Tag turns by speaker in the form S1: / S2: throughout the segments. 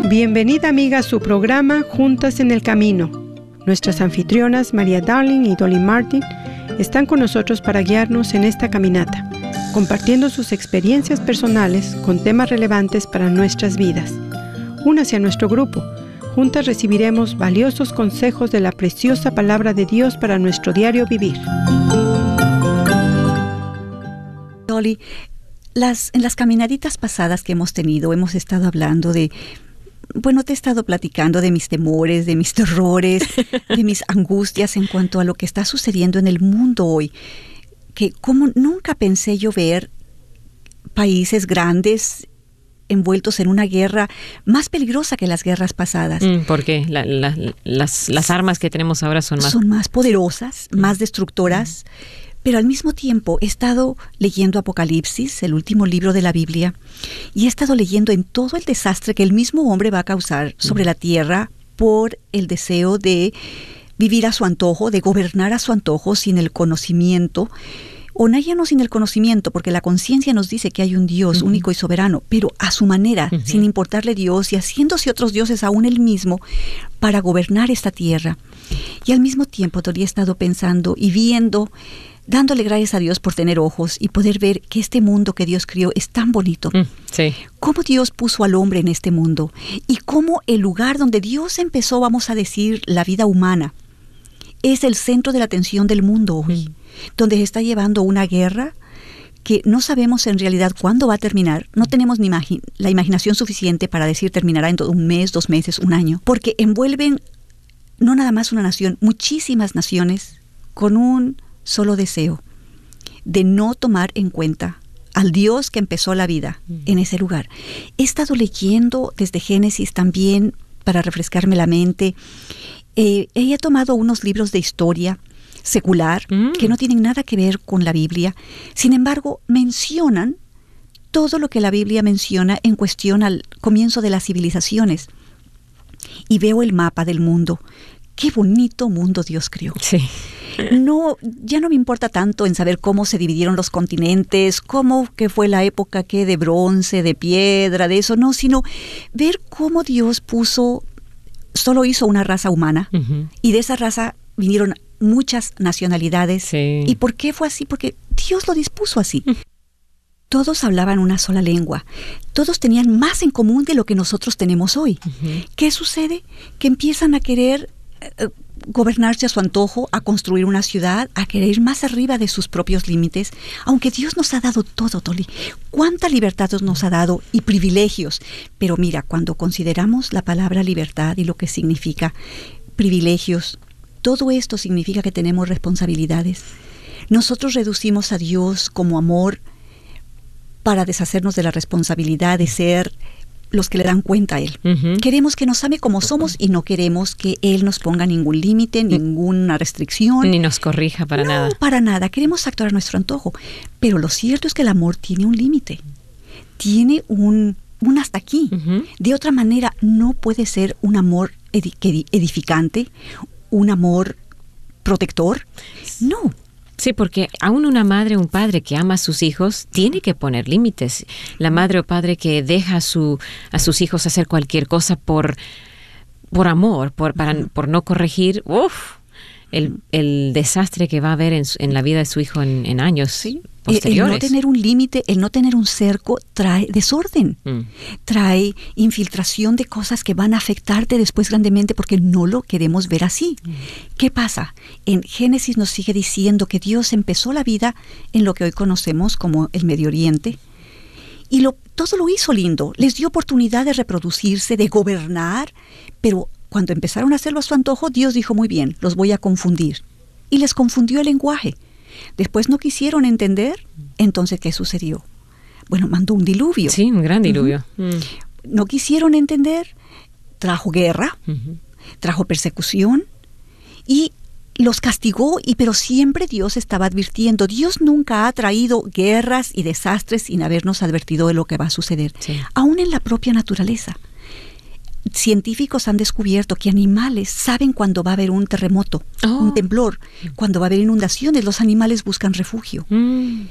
S1: Bienvenida amiga a su programa Juntas en el Camino. Nuestras anfitrionas María Darling y Dolly Martin están con nosotros para guiarnos en esta caminata, compartiendo sus experiencias personales con temas relevantes para nuestras vidas. Únase a nuestro grupo. Juntas recibiremos valiosos consejos de la preciosa palabra de Dios para nuestro diario vivir.
S2: Dolly, en las caminaditas pasadas que hemos tenido, hemos estado hablando te he estado platicando de mis temores, de mis terrores, de mis angustias en cuanto a lo que está sucediendo en el mundo hoy. Que como nunca pensé yo ver países grandes envueltos en una guerra más peligrosa que las guerras pasadas.
S3: ¿Por qué? Las armas que tenemos ahora son
S2: más poderosas, más destructoras. Pero al mismo tiempo he estado leyendo Apocalipsis, el último libro de la Biblia, y he estado leyendo en todo el desastre que el mismo hombre va a causar sobre la tierra por el deseo de vivir a su antojo, de gobernar a su antojo sin el conocimiento, o no sin el conocimiento, porque la conciencia nos dice que hay un Dios único y soberano, pero a su manera, sin importarle Dios y haciéndose otros dioses aún él mismo para gobernar esta tierra. Y al mismo tiempo todavía he estado pensando y viendo, dándole gracias a Dios por tener ojos y poder ver que este mundo que Dios crió es tan bonito.
S3: Sí.
S2: Cómo Dios puso al hombre en este mundo y cómo el lugar donde Dios empezó, vamos a decir, la vida humana, es el centro de la atención del mundo hoy, donde se está llevando una guerra que no sabemos en realidad cuándo va a terminar. No tenemos ni la imaginación suficiente para decir terminará en un mes, 2 meses, 1 año, porque envuelven no nada más una nación, muchísimas naciones con un solo deseo de no tomar en cuenta al Dios que empezó la vida en ese lugar. He estado leyendo desde Génesis también para refrescarme la mente. He tomado unos libros de historia secular que no tienen nada que ver con la Biblia. Sin embargo, mencionan todo lo que la Biblia menciona en cuestión al comienzo de las civilizaciones. Y veo el mapa del mundo. ¡Qué bonito mundo Dios creó!
S3: Sí.
S2: Ya no me importa tanto en saber cómo se dividieron los continentes, que fue la época de bronce, de piedra, de eso, no, sino ver cómo Dios solo hizo una raza humana, y de esa raza vinieron muchas nacionalidades.
S3: Sí.
S2: ¿Y por qué fue así? Porque Dios lo dispuso así. Todos hablaban una sola lengua. Todos tenían más en común de lo que nosotros tenemos hoy. ¿Qué sucede? Que empiezan a querer gobernarse a su antojo, a construir una ciudad, a querer ir más arriba de sus propios límites, aunque Dios nos ha dado todo, Dolly. Cuánta libertad nos ha dado y privilegios. Pero mira, cuando consideramos la palabra libertad y lo que significa privilegios, todo esto significa que tenemos responsabilidades. Nosotros reducimos a Dios como amor para deshacernos de la responsabilidad de ser los que le dan cuenta a Él. Queremos que nos ame como somos y no queremos que Él nos ponga ningún límite, ninguna restricción.
S3: Ni nos corrija para nada.
S2: No, para nada. Queremos actuar a nuestro antojo. Pero lo cierto es que el amor tiene un límite. Tiene un hasta aquí. De otra manera, no puede ser un amor edificante, un amor protector. No.
S3: Sí, porque aún una madre o un padre que ama a sus hijos tiene que poner límites. La madre o padre que deja a sus hijos hacer cualquier cosa por amor, por no corregir, el desastre que va a haber en la vida de su hijo en años posteriores.
S2: El no tener un límite, el no tener un cerco trae desorden, trae infiltración de cosas que van a afectarte después grandemente porque no lo queremos ver así. ¿Qué pasa? En Génesis nos sigue diciendo que Dios empezó la vida en lo que hoy conocemos como el Medio Oriente y todo lo hizo lindo, les dio oportunidad de reproducirse, de gobernar, pero cuando empezaron a hacerlo a su antojo, Dios dijo muy bien, los voy a confundir. Y les confundió el lenguaje. Después no quisieron entender. Entonces, ¿qué sucedió? Bueno, mandó un diluvio.
S3: Sí, un gran diluvio.
S2: No quisieron entender. Trajo guerra, trajo persecución y los castigó, pero siempre Dios estaba advirtiendo. Dios nunca ha traído guerras y desastres sin habernos advertido de lo que va a suceder. Sí. Aún en la propia naturaleza. Científicos han descubierto que animales saben cuando va a haber un terremoto, un temblor, cuando va a haber inundaciones. Los animales buscan refugio.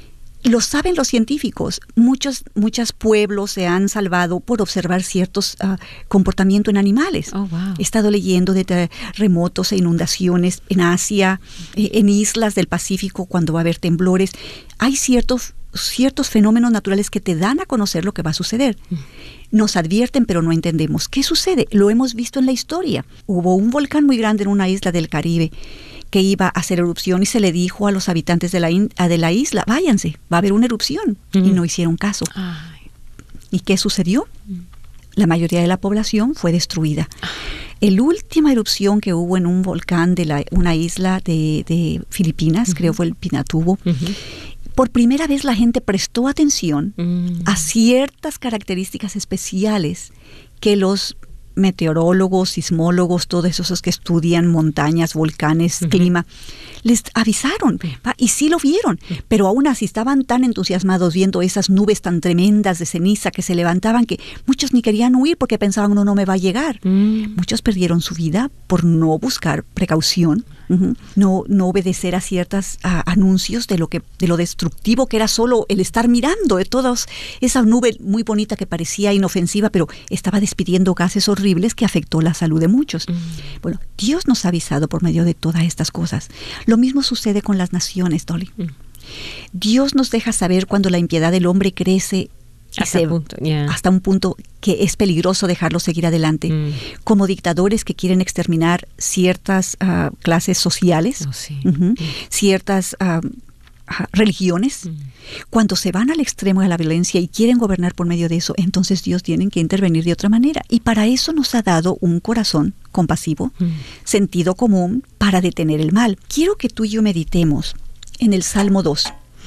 S2: Lo saben los científicos. Muchos pueblos se han salvado por observar ciertos comportamientos en animales.
S3: Oh, wow.
S2: He estado leyendo de terremotos e inundaciones en Asia, en islas del Pacífico cuando va a haber temblores. Hay ciertos fenómenos naturales que te dan a conocer lo que va a suceder. Nos advierten, pero no entendemos. ¿Qué sucede? Lo hemos visto en la historia. Hubo un volcán muy grande en una isla del Caribe que iba a hacer erupción y se le dijo a los habitantes de la isla, váyanse, va a haber una erupción. Y no hicieron caso.
S3: Ay.
S2: ¿Y qué sucedió? La mayoría de la población fue destruida. La última erupción que hubo en un volcán de una isla de Filipinas, creo fue el Pinatubo, por primera vez la gente prestó atención a ciertas características especiales que los meteorólogos, sismólogos, todos esos que estudian montañas, volcanes, clima, les avisaron, y sí lo vieron, pero aún así estaban tan entusiasmados viendo esas nubes tan tremendas de ceniza que se levantaban que muchos ni querían huir porque pensaban, no me va a llegar. Muchos perdieron su vida por no buscar precaución, no obedecer a ciertos anuncios de lo destructivo que era solo el estar mirando de todas esa nube muy bonita que parecía inofensiva, pero estaba despidiendo gases horribles que afectó la salud de muchos. Bueno, Dios nos ha avisado por medio de todas estas cosas. Lo mismo sucede con las naciones, Dolly. Dios nos deja saber cuando la impiedad del hombre crece hasta un punto que es peligroso dejarlo seguir adelante. Como dictadores que quieren exterminar ciertas clases sociales, ciertas religiones, cuando se van al extremo de la violencia y quieren gobernar por medio de eso, entonces Dios tiene que intervenir de otra manera. Y para eso nos ha dado un corazón compasivo, sentido común para detener el mal. Quiero que tú y yo meditemos en el Salmo 2.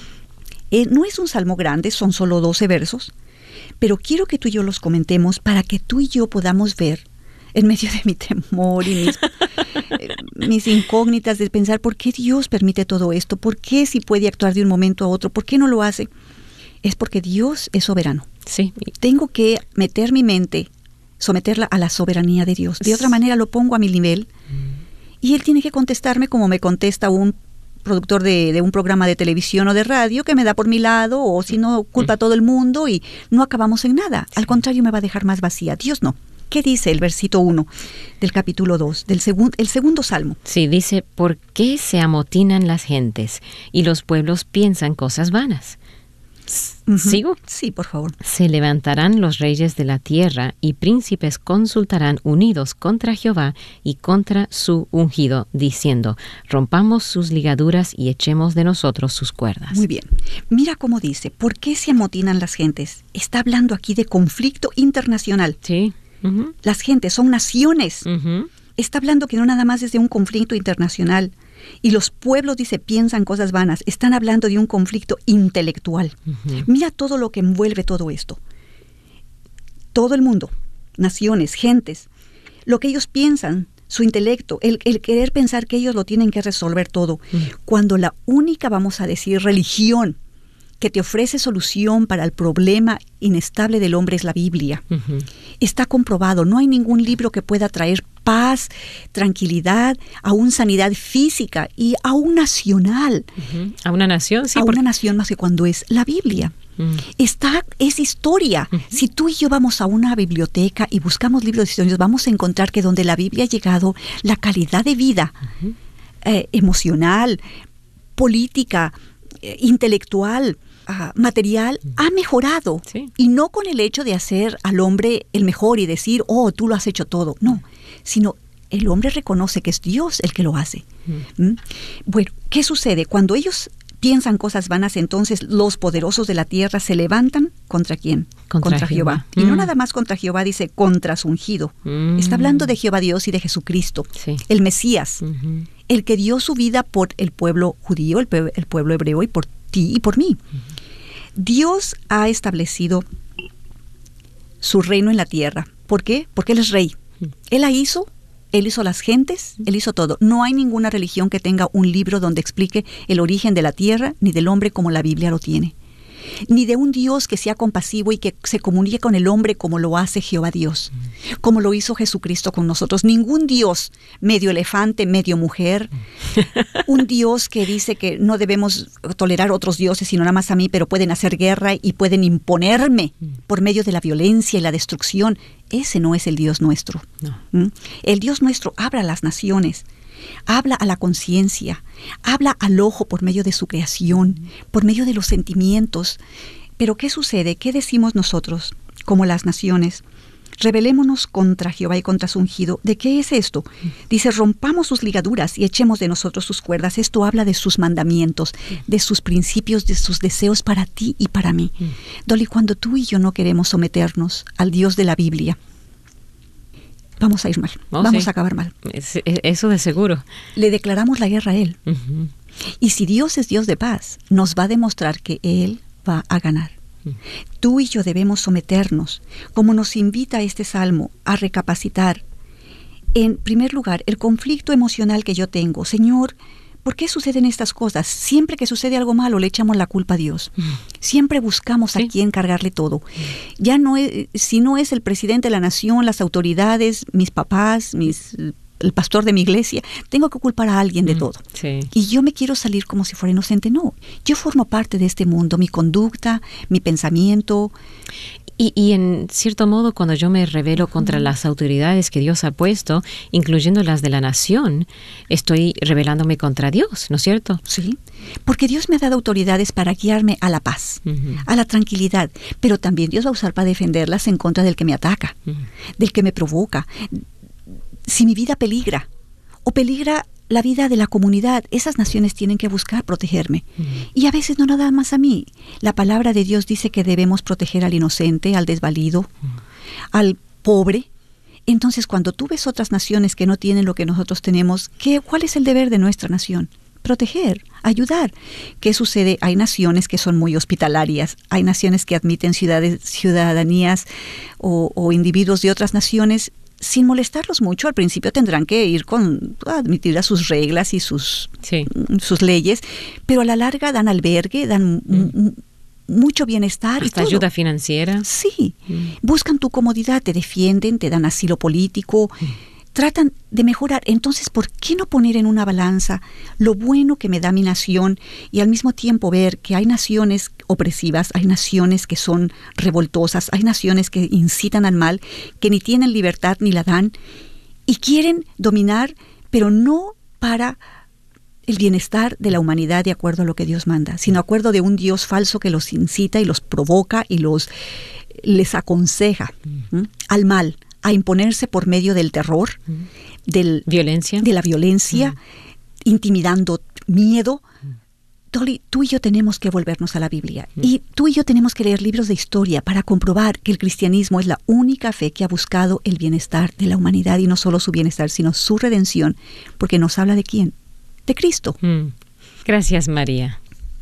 S2: No es un salmo grande, son solo 12 versos, pero quiero que tú y yo los comentemos para que tú y yo podamos ver, en medio de mi temor y mis incógnitas de pensar por qué Dios permite todo esto, por qué si puede actuar de un momento a otro, por qué no lo hace. Es porque Dios es soberano.
S3: Sí.
S2: Tengo que meter mi mente, someterla a la soberanía de Dios. De otra manera lo pongo a mi nivel y Él tiene que contestarme como me contesta un productor de un programa de televisión o de radio que me da por mi lado, o si no, culpa a todo el mundo y no acabamos en nada. Al contrario, me va a dejar más vacía. Dios no. ¿Qué dice el versículo 1 del capítulo 2, el segundo salmo?
S3: Sí, dice, ¿por qué se amotinan las gentes y los pueblos piensan cosas vanas? ¿Sigo?
S2: Sí, por favor.
S3: Se levantarán los reyes de la tierra y príncipes consultarán unidos contra Jehová y contra su ungido, diciendo, rompamos sus ligaduras y echemos de nosotros sus cuerdas.
S2: Muy bien. Mira cómo dice, ¿por qué se amotinan las gentes? Está hablando aquí de conflicto internacional.
S3: Sí.
S2: Las gentes son naciones. Está hablando que no nada más es de un conflicto internacional. Y los pueblos, dice, piensan cosas vanas. Están hablando de un conflicto intelectual. Mira todo lo que envuelve todo esto. Todo el mundo, naciones, gentes, lo que ellos piensan, su intelecto, el querer pensar que ellos lo tienen que resolver todo. Cuando la única, vamos a decir, religión que te ofrece solución para el problema inestable del hombre es la Biblia. Está comprobado, no hay ningún libro que pueda traer paz, tranquilidad, aún sanidad física y aún nacional.
S3: A una nación, sí.
S2: A una nación más que cuando es la Biblia. Es historia. Si tú y yo vamos a una biblioteca y buscamos libros de historia, vamos a encontrar que donde la Biblia ha llegado, la calidad de vida emocional, política, intelectual, material, ha mejorado.
S3: Sí.
S2: Y no con el hecho de hacer al hombre el mejor y decir, oh, tú lo has hecho todo. No, sino el hombre reconoce que es Dios el que lo hace. Bueno, ¿qué sucede? Cuando ellos piensan cosas vanas, entonces los poderosos de la tierra se levantan ¿contra quién? Contra Jehová. Y no nada más contra Jehová, dice contra su ungido. Está hablando de Jehová Dios y de Jesucristo, el Mesías, el que dio su vida por el pueblo judío, el pueblo hebreo, y por ti y por mí. Dios ha establecido su reino en la tierra. ¿Por qué? Porque Él es rey. Él hizo las gentes, Él hizo todo. No hay ninguna religión que tenga un libro donde explique el origen de la tierra ni del hombre como la Biblia lo tiene. ni de un Dios que sea compasivo y que se comunique con el hombre como lo hace Jehová Dios, como lo hizo Jesucristo con nosotros. Ningún Dios medio elefante, medio mujer, un Dios que dice que no debemos tolerar otros dioses sino nada más a mí, pero pueden hacer guerra y pueden imponerme por medio de la violencia y la destrucción. Ese no es el Dios nuestro. No. El Dios nuestro habla a las naciones, habla a la conciencia, habla al ojo por medio de su creación, por medio de los sentimientos. Pero ¿qué sucede? ¿Qué decimos nosotros como las naciones? Rebelémonos contra Jehová y contra su ungido. ¿De qué es esto? Dice, rompamos sus ligaduras y echemos de nosotros sus cuerdas. Esto habla de sus mandamientos, de sus principios, de sus deseos para ti y para mí. Dolly, cuando tú y yo no queremos someternos al Dios de la Biblia, vamos a ir mal, vamos a acabar mal.
S3: Eso de seguro.
S2: Le declaramos la guerra a Él. Y si Dios es Dios de paz, nos va a demostrar que Él va a ganar. Tú y yo debemos someternos, como nos invita este salmo, a recapacitar. En primer lugar, el conflicto emocional que yo tengo. Señor, ¿por qué suceden estas cosas? Siempre que sucede algo malo le echamos la culpa a Dios. Siempre buscamos a quién cargarle todo. Ya no es, si no es el presidente de la nación, las autoridades, mis papás, el pastor de mi iglesia, tengo que culpar a alguien de todo.
S3: Sí.
S2: Y yo me quiero salir como si fuera inocente. No, yo formo parte de este mundo, mi conducta, mi pensamiento.
S3: Y en cierto modo, cuando yo me rebelo contra las autoridades que Dios ha puesto, incluyendo las de la nación, estoy rebelándome contra Dios, ¿no es cierto?
S2: Sí, porque Dios me ha dado autoridades para guiarme a la paz, a la tranquilidad, pero también Dios va a usar para defenderlas en contra del que me ataca, del que me provoca. Si mi vida peligra, o peligra la vida de la comunidad, esas naciones tienen que buscar protegerme. Y a veces no nada más a mí. La palabra de Dios dice que debemos proteger al inocente, al desvalido, al pobre. Entonces, cuando tú ves otras naciones que no tienen lo que nosotros tenemos, ¿cuál es el deber de nuestra nación? Proteger, ayudar. ¿Qué sucede? Hay naciones que son muy hospitalarias, hay naciones que admiten ciudadanías o individuos de otras naciones sin molestarlos mucho. Al principio tendrán que ir admitir a sus reglas y sus leyes, pero a la larga dan albergue, dan mucho bienestar.
S3: Hasta ayuda financiera.
S2: Sí, buscan tu comodidad, te defienden, te dan asilo político, tratan de mejorar. Entonces, ¿por qué no poner en una balanza lo bueno que me da mi nación y al mismo tiempo ver que hay naciones opresivas, hay naciones que son revoltosas, hay naciones que incitan al mal, que ni tienen libertad ni la dan y quieren dominar, pero no para el bienestar de la humanidad de acuerdo a lo que Dios manda, sino de acuerdo de un Dios falso que los incita y los provoca y les aconseja al mal, a imponerse por medio del terror, de la violencia, intimidando, miedo. Dolly, tú y yo tenemos que volvernos a la Biblia. Y tú y yo tenemos que leer libros de historia para comprobar que el cristianismo es la única fe que ha buscado el bienestar de la humanidad, y no solo su bienestar, sino su redención, porque nos habla de ¿quién? De Cristo.
S3: Gracias, María.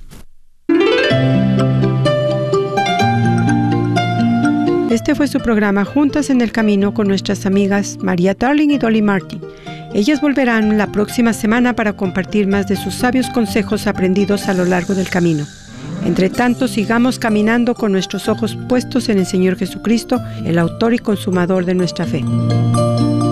S1: Este fue su programa Juntas en el Camino con nuestras amigas María Darling y Dolly Martin. Ellas volverán la próxima semana para compartir más de sus sabios consejos aprendidos a lo largo del camino. Entre tanto, sigamos caminando con nuestros ojos puestos en el Señor Jesucristo, el autor y consumador de nuestra fe.